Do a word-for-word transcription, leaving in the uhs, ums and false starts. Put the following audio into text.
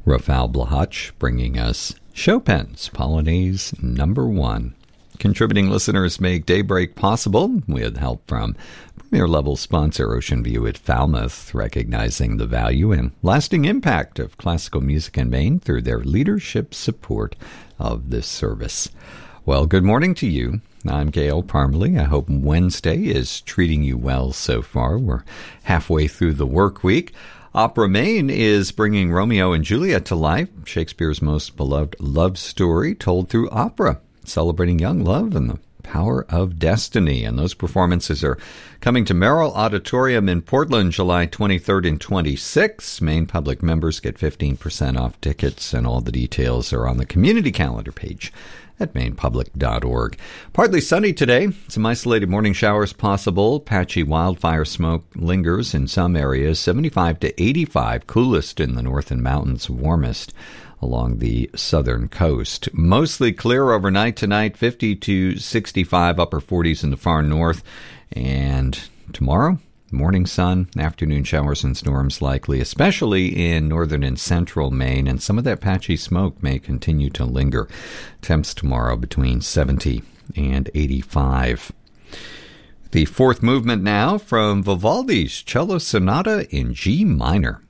Rafael Blahach bringing us Chopin's Polonaise number one. Contributing listeners make Daybreak possible with help from premier-level sponsor Ocean View at Falmouth, recognizing the value and lasting impact of classical music in Maine through their leadership support of this service. Well, good morning to you. I'm Gail Parmalee. I hope Wednesday is treating you well so far. We're halfway through the work week. Opera Maine is bringing Romeo and Juliet to life, Shakespeare's most beloved love story told through opera, celebrating young love and the power of destiny. And those performances are coming to Merrill Auditorium in Portland, July twenty-third and twenty-sixth. Maine public members get fifteen percent off tickets, and all the details are on the community calendar page at maine public dot org. Partly sunny today. Some isolated morning showers possible. Patchy wildfire smoke lingers in some areas. seventy-five to eighty-five, coolest in the north and mountains, warmest along the southern coast. Mostly clear overnight tonight, fifty to sixty-five, upper forties in the far north. And tomorrow, morning sun, afternoon showers and storms likely, especially in northern and central Maine, and some of that patchy smoke may continue to linger. Temps tomorrow between seventy and eighty-five. The fourth movement now from Vivaldi's Cello Sonata in G minor.